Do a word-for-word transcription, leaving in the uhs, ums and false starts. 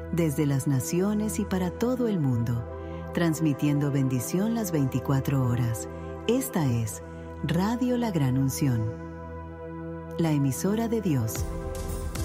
desde las naciones y para todo el mundo, transmitiendo bendición las veinticuatro horas. Esta es Radio La Gran Unción, la emisora de Dios.